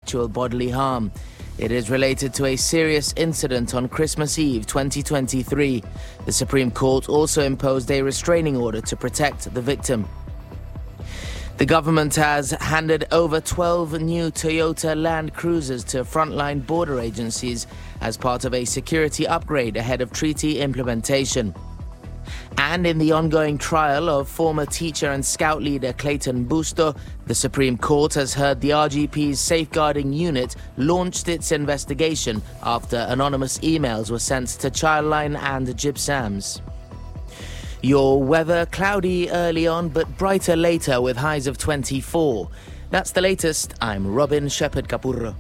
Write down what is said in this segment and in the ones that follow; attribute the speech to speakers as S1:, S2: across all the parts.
S1: actual bodily harm. It is related to a serious incident on Christmas Eve 2023. The Supreme Court also imposed a restraining order to protect the victim. The government has handed over 12 new Toyota Land Cruisers to frontline border agencies as part of a security upgrade ahead of treaty implementation. And in the ongoing trial of former teacher and scout leader Clayton Busto, the Supreme Court has heard the RGP's safeguarding unit launched its investigation after anonymous emails were sent to Childline and Gypsams. Your weather, cloudy early on but brighter later with highs of 24. That's the latest. I'm Robin Shepherd-Capurro.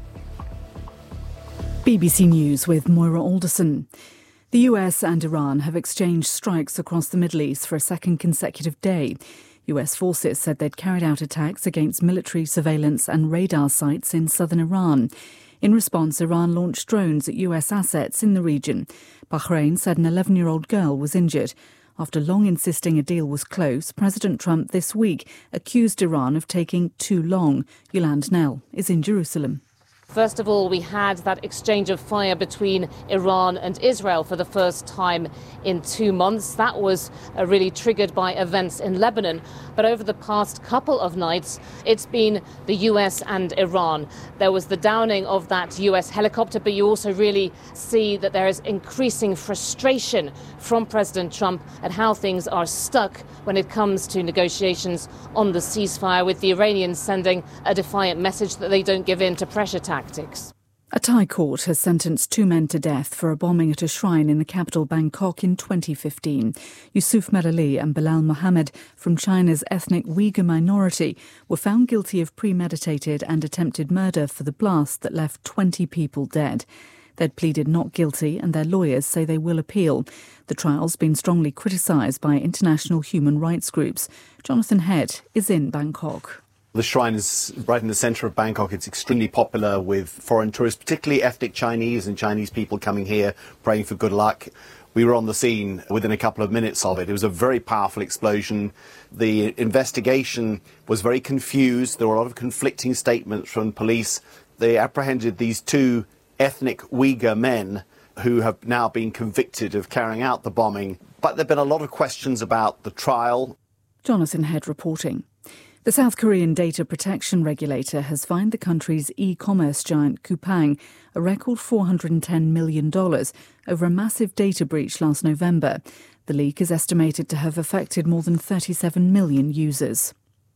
S2: BBC News with Moira Alderson. The US and Iran have exchanged strikes across the Middle East for a second consecutive day. US forces said they'd carried out attacks against military surveillance and radar sites in southern Iran. In response, Iran launched drones at US assets in the region. Bahrain said an 11-year-old girl was injured. After long insisting a deal was close, President Trump this week accused Iran of taking too long. Yolande Knell is in Jerusalem.
S3: First of all, we had that exchange of fire between Iran and Israel for the first time in 2 months. That was really triggered by events in Lebanon. But over the past couple of nights, it's been the US and Iran. There was the downing of that US helicopter, but you also really see that there is increasing frustration from President Trump at how things are stuck when it comes to negotiations on the ceasefire, with the Iranians sending a defiant message that they don't give in to pressure tactics.
S2: A Thai court has sentenced 2 men to death for a bombing at a shrine in the capital Bangkok in 2015. Yusuf Merali and Bilal Mohammed from China's ethnic Uyghur minority were found guilty of premeditated and attempted murder for the blast that left 20 people dead. They'd pleaded not guilty and their lawyers say they will appeal. The trial's been strongly criticised by international human rights groups. Jonathan Head is in Bangkok.
S4: The shrine is right in the centre of Bangkok. It's extremely popular with foreign tourists, particularly ethnic Chinese and Chinese people coming here praying for good luck. We were on the scene within a couple of minutes of it. It was a very powerful explosion. The investigation was very confused. There were a lot of conflicting statements from police. They apprehended these 2 ethnic Uyghur men who have now been convicted of carrying out the bombing. But there have been a lot of questions about the trial.
S2: Jonathan Head reporting. The South Korean data protection regulator has fined the country's e-commerce giant Coupang a record $410 million over a massive data breach last November. The leak is estimated to have affected more than 37 million users.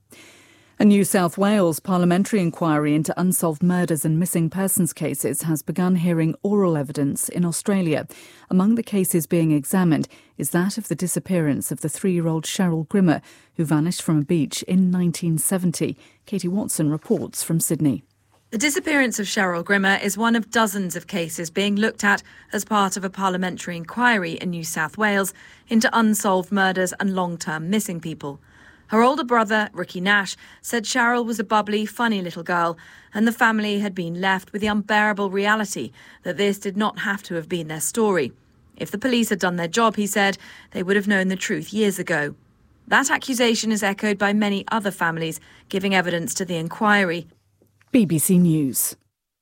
S2: A New South Wales parliamentary inquiry into unsolved murders and missing persons cases has begun hearing oral evidence in Australia. Among the cases being examined is that of the disappearance of the 3-year-old Cheryl Grimmer, who vanished from a beach in 1970. Katie Watson reports from Sydney.
S5: The disappearance of Cheryl Grimmer is one of dozens of cases being looked at as part of a parliamentary inquiry in New South Wales into unsolved murders and long-term missing people. Her older brother, Ricky Nash, said Cheryl was a bubbly, funny little girl, and the family had been left with the unbearable reality that this did not have to have been their story. If the police had done their job, he said, they would have known the truth years ago. That accusation is echoed by many other families giving evidence to the inquiry.
S2: BBC News.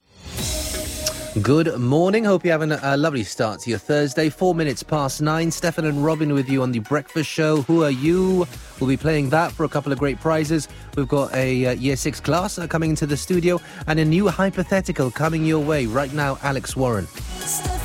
S6: Good morning. Hope you're having a lovely start to your Thursday. 4 minutes past 9. Stefan and Robin with you on The Breakfast Show. Who Are You? We'll be playing that for a couple of great prizes. We've got a Year 6 class coming into the studio and a new hypothetical coming your way right now, Alex Warren.